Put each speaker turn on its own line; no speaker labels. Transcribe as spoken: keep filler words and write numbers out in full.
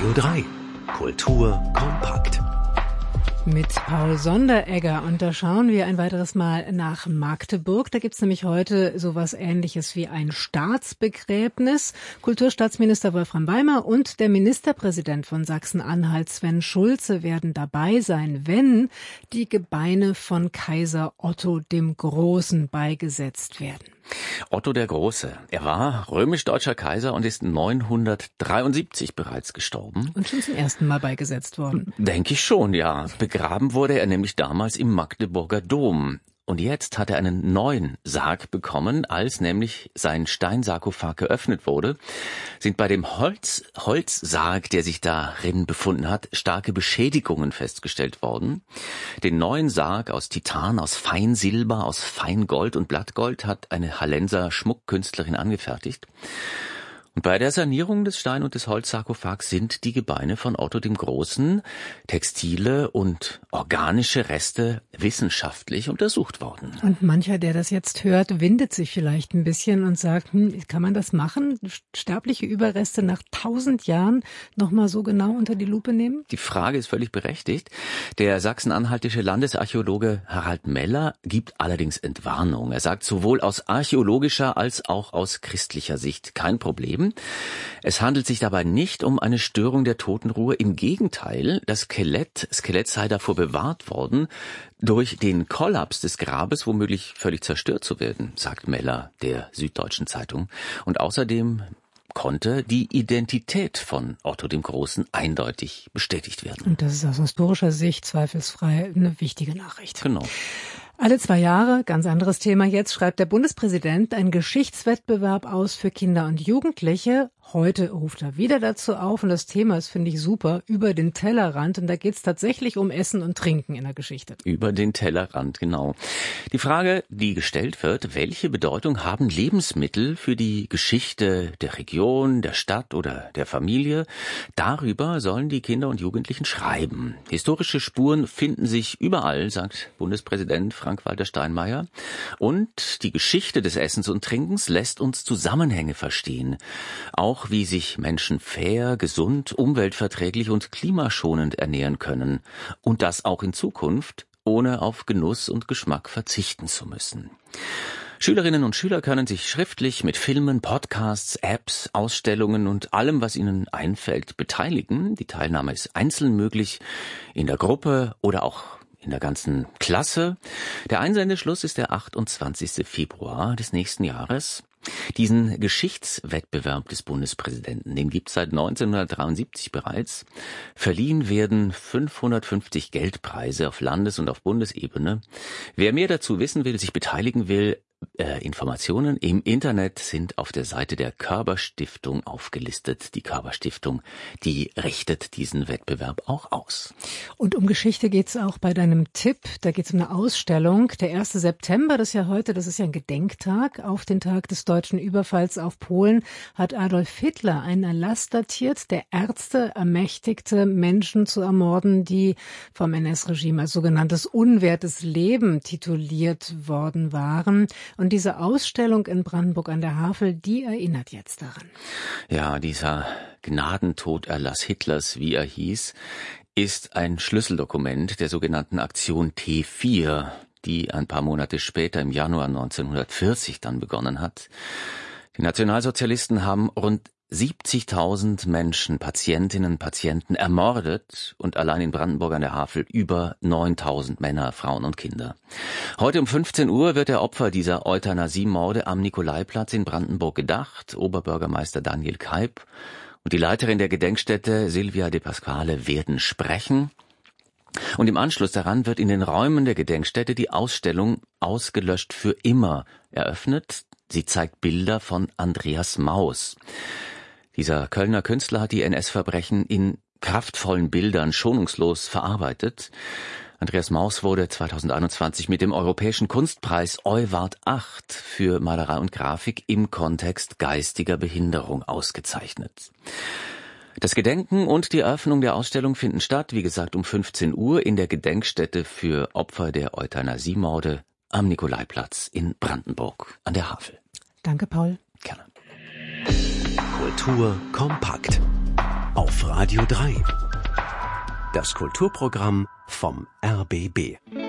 Radio drei. Kultur kompakt.
Mit Paul Sonderegger, und da schauen wir ein weiteres Mal nach Magdeburg. Da gibt's nämlich heute sowas Ähnliches wie ein Staatsbegräbnis. Kulturstaatsminister Wolfram Weimer und der Ministerpräsident von Sachsen-Anhalt, Sven Schulze, werden dabei sein, wenn die Gebeine von Kaiser Otto dem Großen beigesetzt werden.
Otto der Große. Er war römisch-deutscher Kaiser und ist neunhundertdreiundsiebzig bereits gestorben.
Und schon zum ersten Mal beigesetzt worden.
Denke ich schon, ja. Begraben wurde er nämlich damals im Magdeburger Dom. Und jetzt hat er einen neuen Sarg bekommen, als nämlich sein Steinsarkophag geöffnet wurde, sind bei dem Holz, Holzsarg, der sich darin befunden hat, starke Beschädigungen festgestellt worden. Den neuen Sarg aus Titan, aus Feinsilber, aus Feingold und Blattgold hat eine Hallenser Schmuckkünstlerin angefertigt. Und bei der Sanierung des Stein- und des Holzsarkophags sind die Gebeine von Otto dem Großen, textile und organische Reste wissenschaftlich untersucht worden.
Und mancher, der das jetzt hört, windet sich vielleicht ein bisschen und sagt, hm, kann man das machen? Sterbliche Überreste nach tausend Jahren nochmal so genau unter die Lupe nehmen?
Die Frage ist völlig berechtigt. Der sachsen-anhaltische Landesarchäologe Harald Meller gibt allerdings Entwarnung. Er sagt, sowohl aus archäologischer als auch aus christlicher Sicht kein Problem. Es handelt sich dabei nicht um eine Störung der Totenruhe. Im Gegenteil, das Skelett, Skelett sei davor bewahrt worden, durch den Kollaps des Grabes womöglich völlig zerstört zu werden, sagt Meller der Süddeutschen Zeitung. Und außerdem konnte die Identität von Otto dem Großen eindeutig bestätigt werden.
Und das ist aus historischer Sicht zweifelsfrei eine wichtige Nachricht.
Genau.
Alle zwei Jahre, ganz anderes Thema jetzt, schreibt der Bundespräsident einen Geschichtswettbewerb aus für Kinder und Jugendliche. Heute ruft er wieder dazu auf, und das Thema ist, finde ich, super, über den Tellerrand. Und da geht es tatsächlich um Essen und Trinken in der Geschichte.
Über den Tellerrand, genau. Die Frage, die gestellt wird, welche Bedeutung haben Lebensmittel für die Geschichte der Region, der Stadt oder der Familie? Darüber sollen die Kinder und Jugendlichen schreiben. Historische Spuren finden sich überall, sagt Bundespräsident Frank-Walter Steinmeier. Und die Geschichte des Essens und Trinkens lässt uns Zusammenhänge verstehen. Auch wie sich Menschen fair, gesund, umweltverträglich und klimaschonend ernähren können. Und das auch in Zukunft, ohne auf Genuss und Geschmack verzichten zu müssen. Schülerinnen und Schüler können sich schriftlich mit Filmen, Podcasts, Apps, Ausstellungen und allem, was ihnen einfällt, beteiligen. Die Teilnahme ist einzeln möglich, in der Gruppe oder auch in der ganzen Klasse. Der Einsendeschluss ist der achtundzwanzigste Februar des nächsten Jahres. Diesen Geschichtswettbewerb des Bundespräsidenten, den gibt es seit neunzehnhundertdreiundsiebzig bereits. Verliehen werden fünfhundertfünfzig Geldpreise auf Landes- und auf Bundesebene. Wer mehr dazu wissen will, sich beteiligen will, Äh, Informationen im Internet sind auf der Seite der Körber-Stiftung aufgelistet. Die Körber-Stiftung, die richtet diesen Wettbewerb auch aus.
Und um Geschichte geht's auch bei deinem Tipp. Da geht's um eine Ausstellung. Der erste September, das ist ja heute, das ist ja ein Gedenktag. Auf den Tag des deutschen Überfalls auf Polen hat Adolf Hitler einen Erlass datiert, der Ärzte ermächtigte, Menschen zu ermorden, die vom N S-Regime als sogenanntes unwertes Leben tituliert worden waren. Und diese Ausstellung in Brandenburg an der Havel, die erinnert jetzt daran.
Ja, dieser Gnadentoderlass Hitlers, wie er hieß, ist ein Schlüsseldokument der sogenannten Aktion T vier, die ein paar Monate später im Januar neunzehnhundertvierzig dann begonnen hat. Die Nationalsozialisten haben rund siebzigtausend Menschen, Patientinnen, Patienten ermordet und allein in Brandenburg an der Havel über neuntausend Männer, Frauen und Kinder. Heute um fünfzehn Uhr wird der Opfer dieser Euthanasiemorde am Nikolaiplatz in Brandenburg gedacht. Oberbürgermeister Daniel Keib und die Leiterin der Gedenkstätte Silvia De Pasquale werden sprechen. Und im Anschluss daran wird in den Räumen der Gedenkstätte die Ausstellung Ausgelöscht für immer eröffnet. Sie zeigt Bilder von Andreas Maus. Dieser Kölner Künstler hat die N S-Verbrechen in kraftvollen Bildern schonungslos verarbeitet. Andreas Maus wurde zweitausendeinundzwanzig mit dem Europäischen Kunstpreis Euwart acht für Malerei und Grafik im Kontext geistiger Behinderung ausgezeichnet. Das Gedenken und die Eröffnung der Ausstellung finden statt, wie gesagt, um fünfzehn Uhr in der Gedenkstätte für Opfer der Euthanasiemorde am Nikolaiplatz in Brandenburg an der Havel.
Danke, Paul.
Gerne.
Kultur kompakt. Auf Radio drei. Das Kulturprogramm vom R B B.